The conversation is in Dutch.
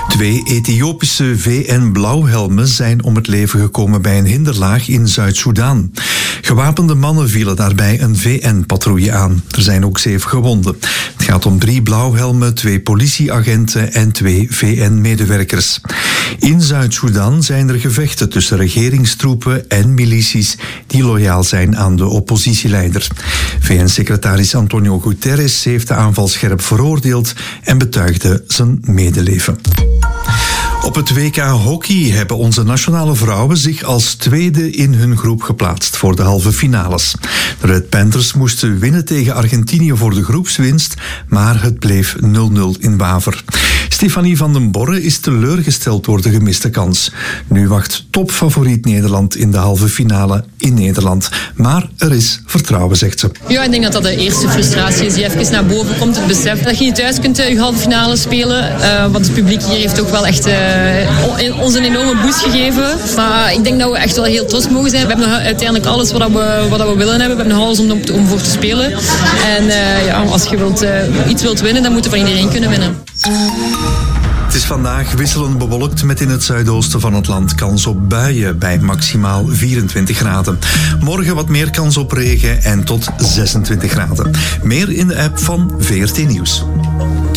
2 Ethiopische VN-blauwhelmen zijn om het leven gekomen bij een hinderlaag in Zuid-Soedan. Gewapende mannen vielen daarbij een VN-patrouille aan. Er zijn ook 7 gewonden. Het gaat om 3 blauwhelmen, 2 politieagenten en 2 VN-medewerkers. In Zuid-Soedan zijn er gevechten tussen regeringstroepen en milities die loyaal zijn aan de oppositieleider. VN-secretaris Antonio Guterres heeft de aanval scherp veroordeeld en betuigde zijn medeleven. Op het WK Hockey hebben onze nationale vrouwen zich als tweede in hun groep geplaatst voor de halve finales. De Red Panthers moesten winnen tegen Argentinië voor de groepswinst, maar het bleef 0-0 in Waver. Stefanie van den Borre is teleurgesteld door de gemiste kans. Nu wacht topfavoriet Nederland in de halve finale in Nederland. Maar er is vertrouwen, zegt ze. Ja, ik denk dat de eerste frustratie is die even naar boven komt. Het besef dat je niet thuis kunt je halve finale spelen. Want het publiek hier heeft ook wel echt ons een enorme boost gegeven. Maar ik denk dat we echt wel heel trots mogen zijn. We hebben nog uiteindelijk alles wat we willen hebben. We hebben nog alles om voor te spelen. En als je iets wilt winnen, dan moet je van iedereen kunnen winnen. Het is vandaag wisselend bewolkt met in het zuidoosten van het land kans op buien bij maximaal 24 graden. Morgen wat meer kans op regen en tot 26 graden. Meer in de app van VRT Nieuws.